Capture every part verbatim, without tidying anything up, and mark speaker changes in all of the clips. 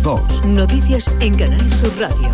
Speaker 1: dos.
Speaker 2: Noticias en Canal Sur Radio.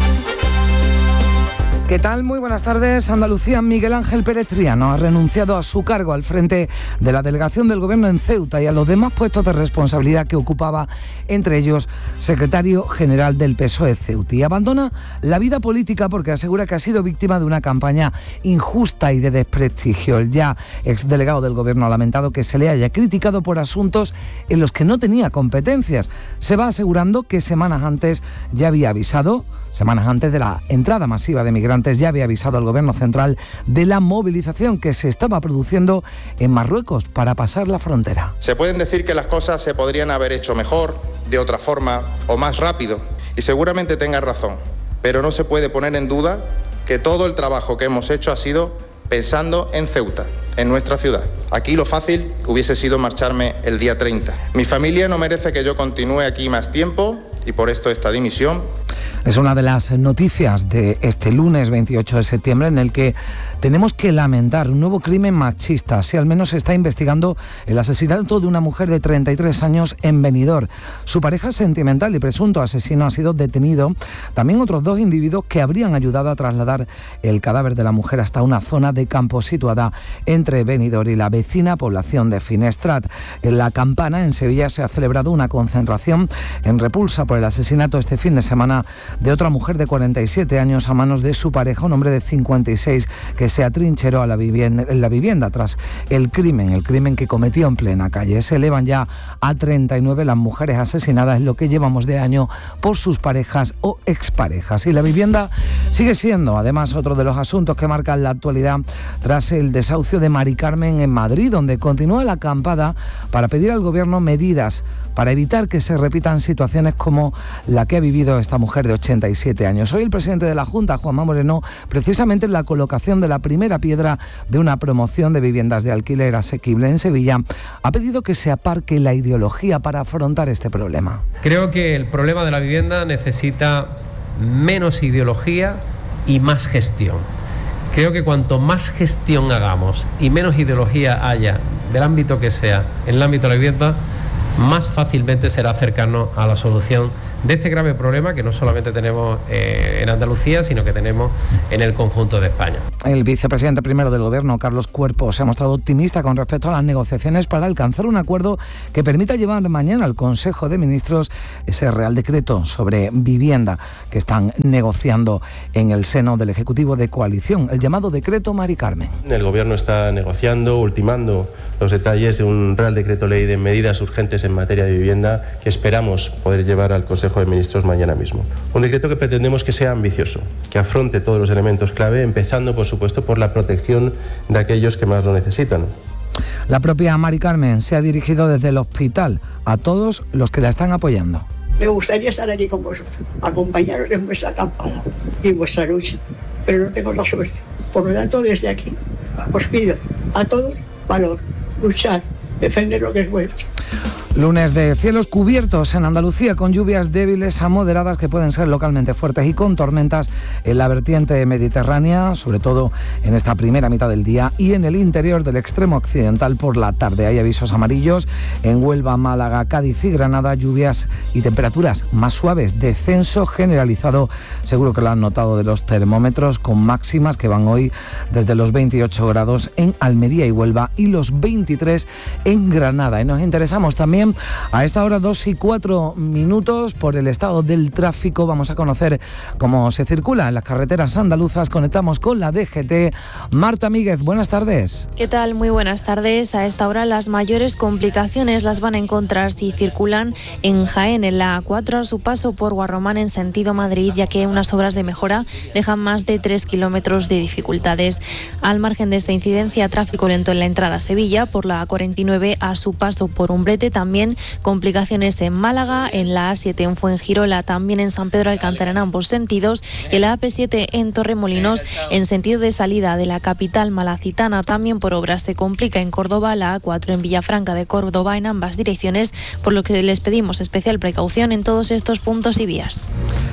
Speaker 3: ¿Qué tal? Muy buenas tardes. Andalucía. Miguel Ángel Pérez Triano ha renunciado a su cargo al frente de la delegación del Gobierno en Ceuta y a los demás puestos de responsabilidad que ocupaba, entre ellos secretario general del P S O E Ceuta. Y abandona la vida política porque asegura que ha sido víctima de una campaña injusta y de desprestigio. El ya exdelegado del Gobierno ha lamentado que se le haya criticado por asuntos en los que no tenía competencias. Se va asegurando que semanas antes ya había avisado, semanas antes de la entrada masiva de migrantes, ya había avisado al Gobierno central de la movilización que se estaba produciendo en Marruecos para pasar la frontera.
Speaker 4: Se pueden decir que las cosas se podrían haber hecho mejor, de otra forma o más rápido, y seguramente tenga razón, pero no se puede poner en duda que todo el trabajo que hemos hecho ha sido pensando en Ceuta, en nuestra ciudad. Aquí lo fácil hubiese sido marcharme el día treinta. Mi familia no merece que yo continúe aquí más tiempo y por esto esta dimisión.
Speaker 3: Es una de las noticias de este lunes veintiocho de septiembre en el que tenemos que lamentar un nuevo crimen machista. Así al menos se está investigando el asesinato de una mujer de treinta y tres años en Benidorm. Su pareja sentimental y presunto asesino ha sido detenido. También otros dos individuos que habrían ayudado a trasladar el cadáver de la mujer hasta una zona de campo situada entre Benidorm y la vecina población de Finestrat. En La Campana, en Sevilla, se ha celebrado una concentración en repulsa por el asesinato este fin de semana de otra mujer de cuarenta y siete años a manos de su pareja, un hombre de cincuenta y seis que se atrincheró a la vivienda, en la vivienda tras el crimen, el crimen que cometió en plena calle. Se elevan ya a treinta y nueve las mujeres asesinadas en lo que llevamos de año por sus parejas o exparejas. Y la vivienda sigue siendo, además, otro de los asuntos que marcan la actualidad tras el desahucio de Mari Carmen en Madrid, donde continúa la acampada para pedir al Gobierno medidas para evitar que se repitan situaciones como la que ha vivido esta mujer de ochenta y siete años. Hoy el presidente de la Junta, Juanma Moreno, precisamente en la colocación de la primera piedra de una promoción de viviendas de alquiler asequible en Sevilla, ha pedido que se aparque la ideología para afrontar este problema.
Speaker 5: Creo que el problema de la vivienda necesita menos ideología y más gestión. Creo que cuanto más gestión hagamos y menos ideología haya, del ámbito que sea, en el ámbito de la vivienda, más fácilmente será acercarnos a la solución de este grave problema que no solamente tenemos eh, en Andalucía, sino que tenemos en el conjunto de España.
Speaker 3: El vicepresidente primero del Gobierno, Carlos Cuerpo, se ha mostrado optimista con respecto a las negociaciones para alcanzar un acuerdo que permita llevar mañana al Consejo de Ministros ese Real Decreto sobre vivienda que están negociando en el seno del Ejecutivo de Coalición, el llamado Decreto Mari Carmen.
Speaker 6: El Gobierno está negociando, ultimando los detalles de un Real Decreto Ley de medidas urgentes en materia de vivienda que esperamos poder llevar al Consejo de Ministros mañana mismo. Un decreto que pretendemos que sea ambicioso, que afronte todos los elementos clave, empezando por supuesto por la protección de aquellos que más lo necesitan.
Speaker 3: La propia Mari Carmen se ha dirigido desde el hospital a todos los que la están apoyando.
Speaker 7: Me gustaría estar allí con vosotros, acompañaros en vuestra acampada y en vuestra lucha, pero no tengo la suerte. Por lo tanto, desde aquí os pido a todos valor, luchar, defender lo que es vuestro.
Speaker 3: Lunes de cielos cubiertos en Andalucía con lluvias débiles a moderadas que pueden ser localmente fuertes y con tormentas en la vertiente mediterránea, sobre todo en esta primera mitad del día y en el interior del extremo occidental por la tarde. Hay avisos amarillos en Huelva, Málaga, Cádiz y Granada, lluvias y temperaturas más suaves, descenso generalizado, seguro que lo han notado, de los termómetros con máximas que van hoy desde los veintiocho grados en Almería y Huelva y los veintitrés en Granada. Y nos interesamos también a esta hora dos y cuatro minutos por el estado del tráfico. Vamos a conocer cómo se circula en las carreteras andaluzas. Conectamos con la D G T. Marta Míguez, buenas tardes.
Speaker 8: ¿Qué tal? Muy buenas tardes. A esta hora las mayores complicaciones las van a encontrar si circulan en Jaén, en la A cuatro, a su paso por Guarromán en sentido Madrid, ya que unas obras de mejora dejan más de tres kilómetros de dificultades. Al margen de esta incidencia, tráfico lento en la entrada a Sevilla por la A cuarenta y nueve a su paso por Umbrete. También complicaciones en Málaga, en la A siete en Fuengirola, también en San Pedro Alcántara en ambos sentidos, y la A P siete en Torremolinos en sentido de salida de la capital malacitana. También por obras se complica en Córdoba, la A cuatro en Villafranca de Córdoba en ambas direcciones, por lo que les pedimos especial precaución en todos estos puntos y vías.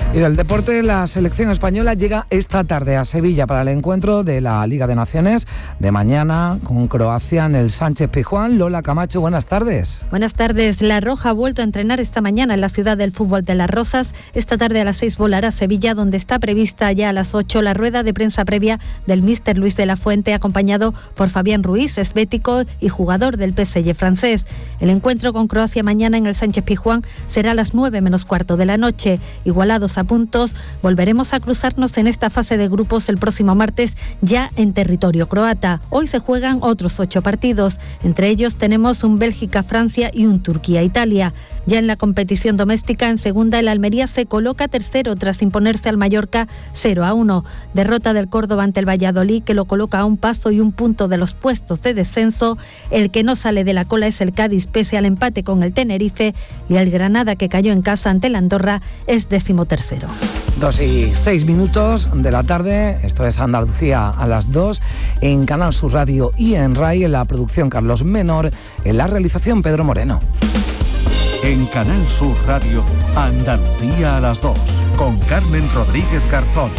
Speaker 3: Y del deporte, la selección española llega esta tarde a Sevilla para el encuentro de la Liga de Naciones de mañana con Croacia en el Sánchez-Pizjuán. Lola Camacho, buenas tardes.
Speaker 1: Buenas tardes. La Roja ha vuelto a entrenar esta mañana en la ciudad del fútbol de Las Rozas. Esta tarde a las seis volará a Sevilla, donde está prevista ya a las ocho la rueda de prensa previa del míster Luis de la Fuente, acompañado por Fabián Ruiz, esbético y jugador del P S G francés. El encuentro con Croacia mañana en el Sánchez-Pizjuán será a las nueve menos cuarto de la noche. Igualados a puntos, volveremos a cruzarnos en esta fase de grupos el próximo martes, ya en territorio croata. Hoy se juegan otros ocho partidos. Entre ellos tenemos un Bélgica-Francia y un Turquía-Italia. Ya en la competición doméstica, en segunda, el Almería se coloca tercero tras imponerse al Mallorca cero a uno. Derrota del Córdoba ante el Valladolid, que lo coloca a un paso y un punto de los puestos de descenso. El que no sale de la cola es el Cádiz, pese al empate con el Tenerife, y el Granada, que cayó en casa ante el Andorra, es decimotercero.
Speaker 3: Dos y seis minutos de la tarde, esto es Andalucía a las dos, en Canal Sur Radio y en RAI, en la producción Carlos Menor, en la realización Pedro Moreno.
Speaker 9: En Canal Sur Radio, Andalucía a las dos, con Carmen Rodríguez Garzón.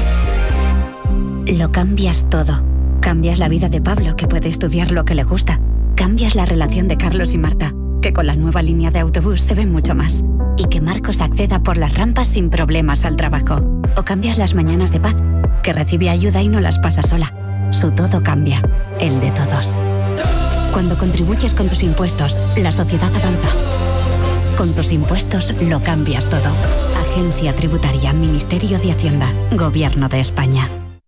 Speaker 10: Lo cambias todo. Cambias la vida de Pablo, que puede estudiar lo que le gusta. Cambias la relación de Carlos y Marta, que con la nueva línea de autobús se ven mucho más. Y que Marcos acceda por las rampas sin problemas al trabajo. O cambias las mañanas de Paz, que recibe ayuda y no las pasa sola. Su todo cambia, el de todos. Cuando contribuyes con tus impuestos, la sociedad avanza. Con tus impuestos lo cambias todo. Agencia Tributaria, Ministerio de Hacienda, Gobierno de España.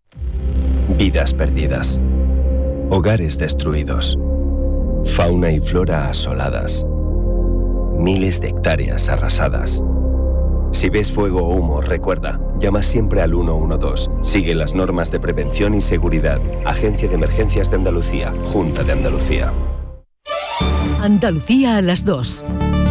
Speaker 11: Vidas perdidas. Hogares destruidos. Fauna y flora asoladas. Miles de hectáreas arrasadas. Si ves fuego o humo, recuerda, llama siempre al uno uno dos. Sigue las normas de prevención y seguridad. Agencia de Emergencias de Andalucía, Junta de Andalucía.
Speaker 2: Andalucía a las dos.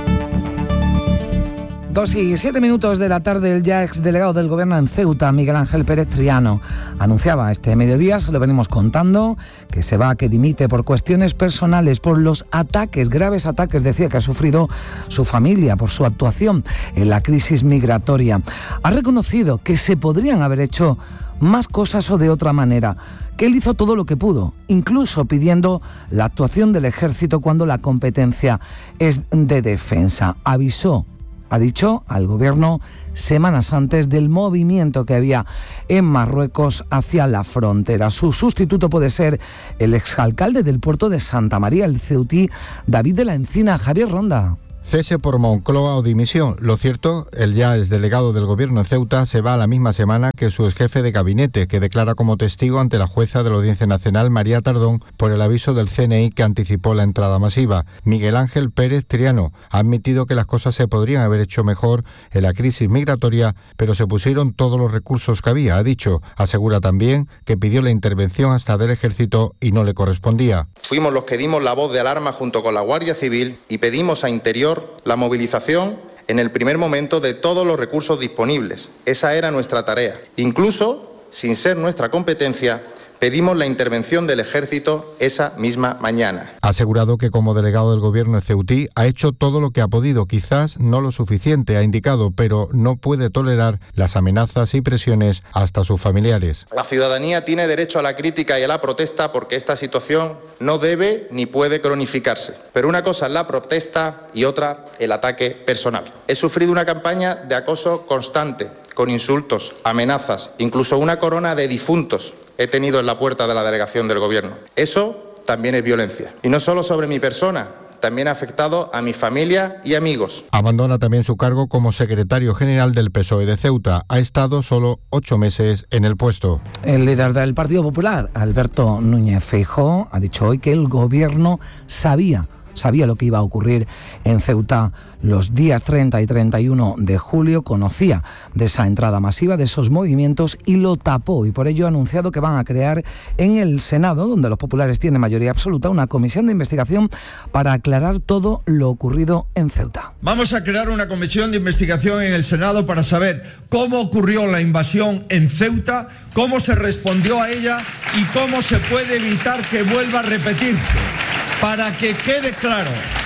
Speaker 3: Dos y siete minutos de la tarde, el ya exdelegado del Gobierno en Ceuta, Miguel Ángel Pérez Triano, anunciaba este mediodía, se lo venimos contando, que se va, que dimite por cuestiones personales, por los ataques, graves ataques, decía, que ha sufrido su familia por su actuación en la crisis migratoria. Ha reconocido que se podrían haber hecho más cosas o de otra manera, que él hizo todo lo que pudo, incluso pidiendo la actuación del Ejército cuando la competencia es de defensa. Avisó, ha dicho al Gobierno semanas antes del movimiento que había en Marruecos hacia la frontera. Su sustituto puede ser el exalcalde del puerto de Santa María, el ceutí David de la Encina. Javier Ronda.
Speaker 12: Cese por Moncloa o dimisión. Lo cierto, el ya exdelegado del Gobierno en Ceuta se va a la misma semana que su exjefe de gabinete, que declara como testigo ante la jueza de la Audiencia Nacional, María Tardón, por el aviso del C N I que anticipó la entrada masiva. Miguel Ángel Pérez Triano ha admitido que las cosas se podrían haber hecho mejor en la crisis migratoria, pero se pusieron todos los recursos que había, ha dicho. Asegura también que pidió la intervención hasta del Ejército y no le correspondía.
Speaker 4: Fuimos los que dimos la voz de alarma junto con la Guardia Civil y pedimos a Interior la movilización en el primer momento de todos los recursos disponibles. Esa era nuestra tarea. Incluso, sin ser nuestra competencia, pedimos la intervención del Ejército esa misma mañana.
Speaker 12: Ha asegurado que como delegado del Gobierno de ceutí ha hecho todo lo que ha podido, quizás no lo suficiente, ha indicado, pero no puede tolerar las amenazas y presiones hasta sus familiares.
Speaker 4: La ciudadanía tiene derecho a la crítica y a la protesta porque esta situación no debe ni puede cronificarse. Pero una cosa es la protesta y otra el ataque personal. He sufrido una campaña de acoso constante, con insultos, amenazas, incluso una corona de difuntos he tenido en la puerta de la delegación del Gobierno. Eso también es violencia. Y no solo sobre mi persona, también ha afectado a mi familia y amigos.
Speaker 12: Abandona también su cargo como secretario general del P S O E de Ceuta. Ha estado solo ocho meses en el puesto.
Speaker 3: El líder del Partido Popular, Alberto Núñez Feijóo, ha dicho hoy que el Gobierno sabía Sabía lo que iba a ocurrir en Ceuta los días treinta y treinta y uno de julio, conocía de esa entrada masiva, de esos movimientos y lo tapó, y por ello ha anunciado que van a crear en el Senado, donde los populares tienen mayoría absoluta, una comisión de investigación para aclarar todo lo ocurrido en Ceuta.
Speaker 13: Vamos a crear una comisión de investigación en el Senado para saber cómo ocurrió la invasión en Ceuta, cómo se respondió a ella y cómo se puede evitar que vuelva a repetirse. Para que quede claro,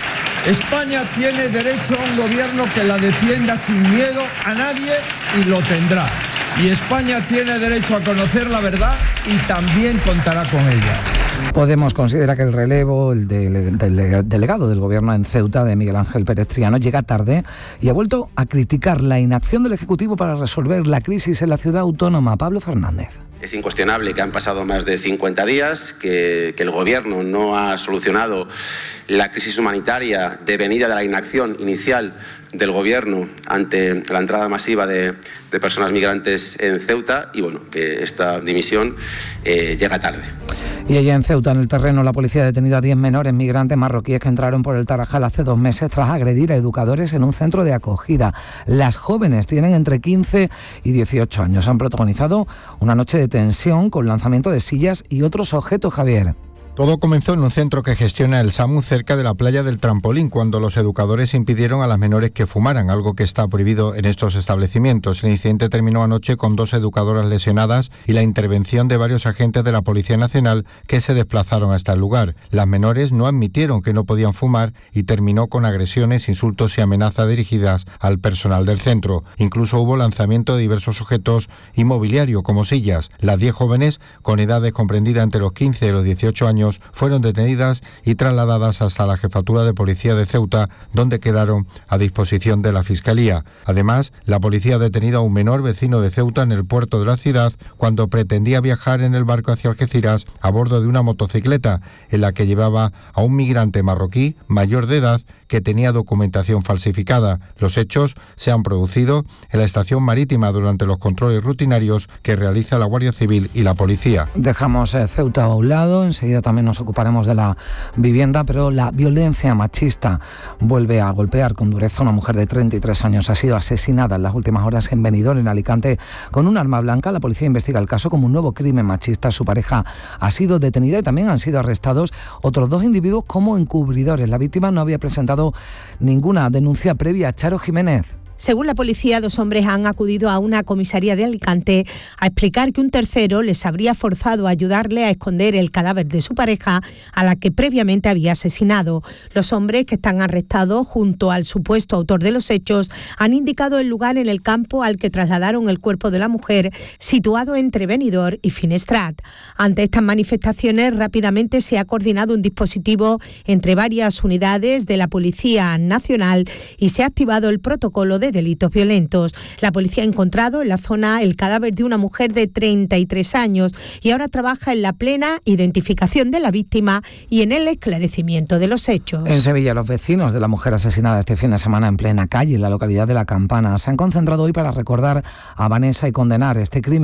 Speaker 13: España tiene derecho a un gobierno que la defienda sin miedo a nadie y lo tendrá. Y España tiene derecho a conocer la verdad y también contará con ella.
Speaker 3: Podemos considera que el relevo, el del, del delegado del gobierno en Ceuta, de Miguel Ángel Pérez Triano, llega tarde y ha vuelto a criticar la inacción del Ejecutivo para resolver la crisis en la ciudad autónoma. Pablo Fernández.
Speaker 14: Es incuestionable que han pasado más de cincuenta días, que, que el Gobierno no ha solucionado la crisis humanitaria devenida de la inacción inicial del Gobierno ante la entrada masiva de, de personas migrantes en Ceuta y bueno, que esta dimisión eh, llega tarde.
Speaker 3: Y allá en Ceuta, en el terreno, la policía ha detenido a diez menores migrantes marroquíes que entraron por el Tarajal hace dos meses tras agredir a educadores en un centro de acogida. Las jóvenes tienen entre quince y dieciocho años. Han protagonizado una noche de tensión con lanzamiento de sillas y otros objetos, Javier.
Speaker 12: Todo comenzó en un centro que gestiona el SAMU cerca de la playa del Trampolín, cuando los educadores impidieron a las menores que fumaran, algo que está prohibido en estos establecimientos. El incidente terminó anoche con dos educadoras lesionadas y la intervención de varios agentes de la Policía Nacional que se desplazaron hasta el lugar. Las menores no admitieron que no podían fumar y terminó con agresiones, insultos y amenazas dirigidas al personal del centro. Incluso hubo lanzamiento de diversos objetos y mobiliario, como sillas. Las diez jóvenes, con edades comprendidas entre los quince y los dieciocho años, fueron detenidas y trasladadas hasta la Jefatura de Policía de Ceuta, donde quedaron a disposición de la Fiscalía. Además, la policía ha detenido a un menor vecino de Ceuta en el puerto de la ciudad cuando pretendía viajar en el barco hacia Algeciras a bordo de una motocicleta en la que llevaba a un migrante marroquí mayor de edad que tenía documentación falsificada. Los hechos se han producido en la estación marítima durante los controles rutinarios que realiza la Guardia Civil y la policía.
Speaker 3: Dejamos eh, Ceuta a un lado, enseguida también nos ocuparemos de la vivienda, pero la violencia machista vuelve a golpear con dureza. Una mujer de treinta y tres años ha sido asesinada en las últimas horas en Benidorm, en Alicante, con un arma blanca. La policía investiga el caso como un nuevo crimen machista. Su pareja ha sido detenida y también han sido arrestados otros dos individuos como encubridores. La víctima no había presentado ninguna denuncia previa. Charo Jiménez.
Speaker 15: Según la policía, dos hombres han acudido a una comisaría de Alicante a explicar que un tercero les habría forzado a ayudarle a esconder el cadáver de su pareja, a la que previamente había asesinado. Los hombres, que están arrestados junto al supuesto autor de los hechos, han indicado el lugar en el campo al que trasladaron el cuerpo de la mujer, situado entre Benidorm y Finestrat. Ante estas manifestaciones, rápidamente se ha coordinado un dispositivo entre varias unidades de la Policía Nacional y se ha activado el protocolo de de delitos violentos. La policía ha encontrado en la zona el cadáver de una mujer de treinta y tres años y ahora trabaja en la plena identificación de la víctima y en el esclarecimiento de los hechos.
Speaker 3: En Sevilla, los vecinos de la mujer asesinada este fin de semana en plena calle, en la localidad de La Campana, se han concentrado hoy para recordar a Vanessa y condenar este crimen.